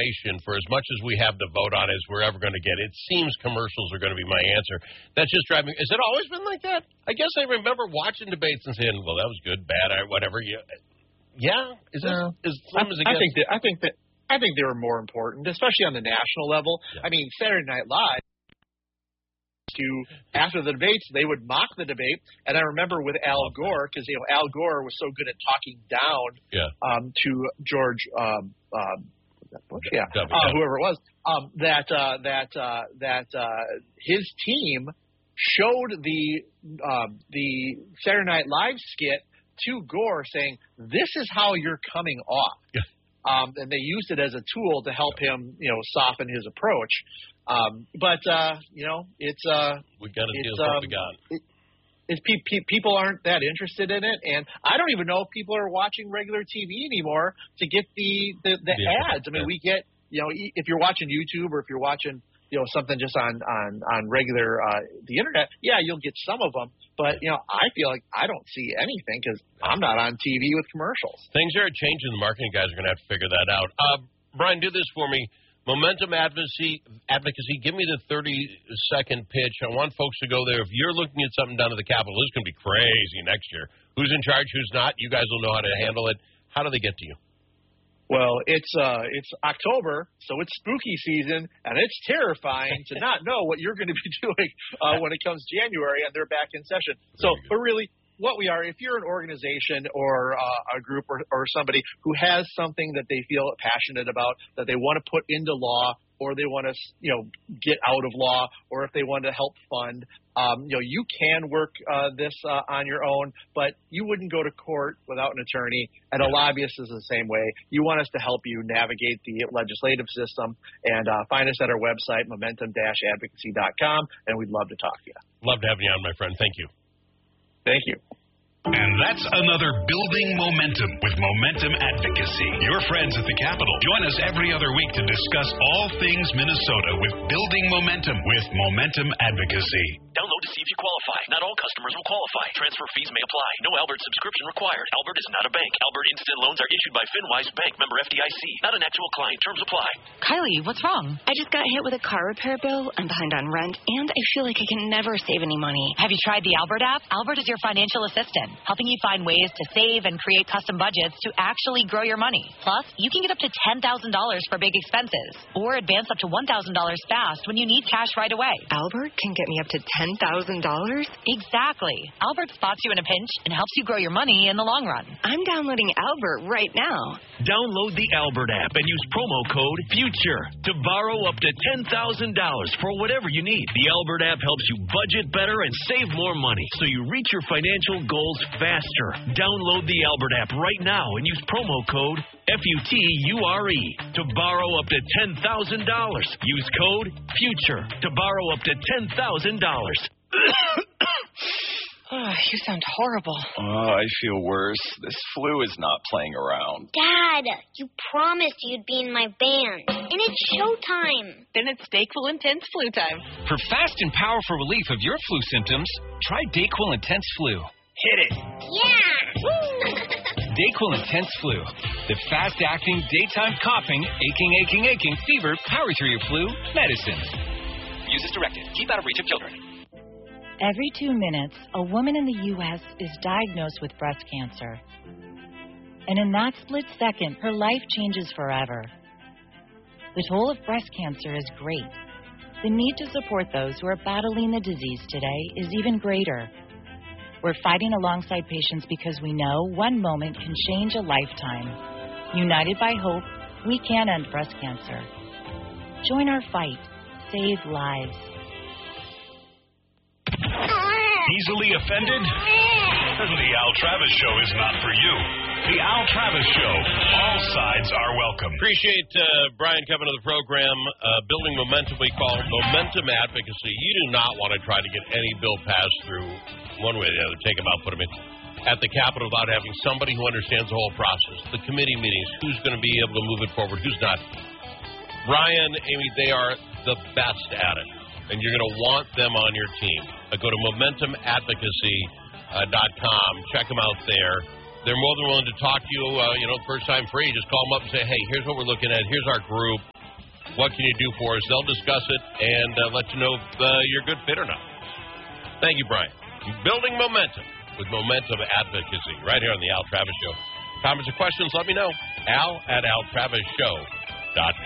information for as much as we have to vote on as we're ever going to get. It seems commercials are going to be my answer. That's just driving me. Has it always been like that? I guess I remember watching debates and saying, well, that was good, bad, whatever. Yeah? Is this as slim as it gets? I think they were more important, especially on the national level. Yeah. I mean, Saturday Night Live, after the debates, they would mock the debate. And I remember with Al Gore, because Al Gore was so good at talking down to George Bush, whoever it was, that his team showed the Saturday Night Live skit to Gore, saying, "This is how you're coming off." Yeah. And they used it as a tool to help him, soften his approach. But it's we got to deal with what we got. People aren't that interested in it, and I don't even know if people are watching regular TV anymore to get the ads. I mean, we get if you're watching YouTube or if you're watching something just on regular the internet, you'll get some of them. But I feel like I don't see anything because I'm not on TV with commercials. Things are changing. The marketing guys are going to have to figure that out. Brian, do this for me. Momentum advocacy. Give me the 30-second pitch. I want folks to go there. If you're looking at something down at the Capitol, this is going to be crazy next year. Who's in charge? Who's not? You guys will know how to handle it. How do they get to you? Well, it's October, so it's spooky season, and it's terrifying to not know what you're going to be doing when it comes January and they're back in session. So, but really, what we are, if you're an organization or a group or somebody who has something that they feel passionate about, that they want to put into law, or they want to, get out of law, or if they want to help fund, you can work this on your own, but you wouldn't go to court without an attorney, and a lobbyist is the same way. You want us to help you navigate the legislative system, and find us at our website, momentum-advocacy.com, and we'd love to talk to you. Love to have you on, my friend. Thank you. Thank you. And that's another Building Momentum with Momentum Advocacy. Your friends at the Capitol. Join us every other week to discuss all things Minnesota with Building Momentum with Momentum Advocacy. Download to see if you qualify. Not all customers will qualify. Transfer fees may apply. No Albert subscription required. Albert is not a bank. Albert Instant Loans are issued by FinWise Bank, member FDIC. Not an actual client. Terms apply. Kylie, what's wrong? I just got hit with a car repair bill. I'm behind on rent, and I feel like I can never save any money. Have you tried the Albert app? Albert is your financial assistant, helping you find ways to save and create custom budgets to actually grow your money. Plus, you can get up to $10,000 for big expenses, or advance up to $1,000 fast when you need cash right away. Albert can get me up to $10,000? Exactly. Albert spots you in a pinch and helps you grow your money in the long run. I'm downloading Albert right now. Download the Albert app and use promo code FUTURE to borrow up to $10,000 for whatever you need. The Albert app helps you budget better and save more money so you reach your financial goals faster. Download the Albert app right now and use promo code FUTURE to borrow up to $10,000. Use code FUTURE to borrow up to $10,000. Oh, you sound horrible. Oh, I feel worse. This flu is not playing around. Dad, you promised you'd be in my band. And it's showtime. Then it's Dayquil Intense Flu time. For fast and powerful relief of your flu symptoms, try Dayquil Intense Flu. Hit it. Yeah. Dayquil Intense Flu. The fast-acting, daytime coughing, aching, fever, power through your flu medicine. Use as directed. Keep out of reach of children. Every 2 minutes, a woman in the U.S. is diagnosed with breast cancer. And in that split second, her life changes forever. The toll of breast cancer is great. The need to support those who are battling the disease today is even greater. We're fighting alongside patients because we know one moment can change a lifetime. United by hope, we can end breast cancer. Join our fight. Save lives. Easily offended? The Al Travis Show is not for you. The Al Travis Show. All sides are welcome. Appreciate Brian coming to the program. Building momentum, we call momentum advocacy. You do not want to try to get any bill passed through one way or the other. Take them out, put them in at the Capitol without having somebody who understands the whole process. The committee meetings, who's going to be able to move it forward, who's not. Brian, Amy, they are the best at it. And you're going to want them on your team. Go to MomentumAdvocacy.com. Check them out there. they're more than willing to talk to you, first time free. Just call them up and say, hey, here's what we're looking at. Here's our group. What can you do for us? They'll discuss it and let you know if you're a good fit or not. Thank you, Brian. Building momentum with Momentum Advocacy right here on the Al Travis Show. Comments or questions, let me know. Al@altravisshow.com.